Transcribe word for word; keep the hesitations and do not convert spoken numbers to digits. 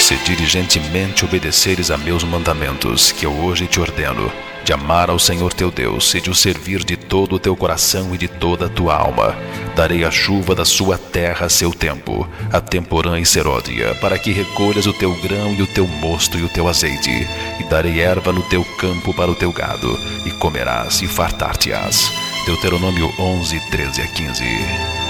se diligentemente obedeceres a meus mandamentos, que eu hoje te ordeno, de amar ao Senhor teu Deus e de o servir de todo o teu coração e de toda a tua alma, darei a chuva da sua terra a seu tempo, a temporã e serôdia, para que recolhas o teu grão e o teu mosto e o teu azeite, e darei erva no teu campo para o teu gado, e comerás e fartar-te-ás. Deuteronômio onze, treze a quinze.